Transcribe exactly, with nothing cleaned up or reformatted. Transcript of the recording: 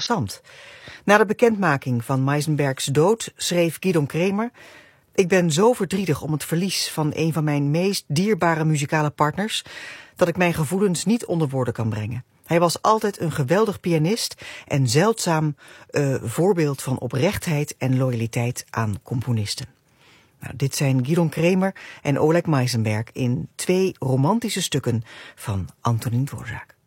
interessant. Na de bekendmaking van Meisenbergs dood schreef Gidon Kremer: ik ben zo verdrietig om het verlies van een van mijn meest dierbare muzikale partners, dat ik mijn gevoelens niet onder woorden kan brengen. Hij was altijd een geweldig pianist en zeldzaam uh, voorbeeld van oprechtheid en loyaliteit aan componisten. Nou, dit zijn Gidon Kremer en Oleg Meisenberg in twee romantische stukken van Antonín Dvořák.